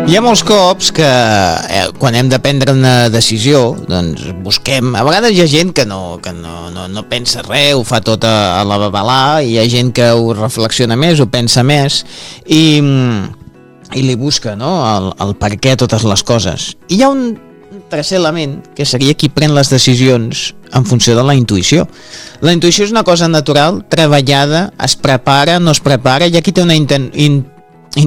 Hi ha molts cops que quan hem de prendre una decisió doncs busquem, a vegades hi ha gent que no pensa res, ho fa tot a la babalà, i hi ha gent que ho reflexiona més, ho pensa més i li busca, no?, el per què totes les coses. I hi ha un tercer element, que seria qui pren les decisions en funció de la intuïció. La intuïció és una cosa natural, treballada, es prepara, no es prepara, i aquí té una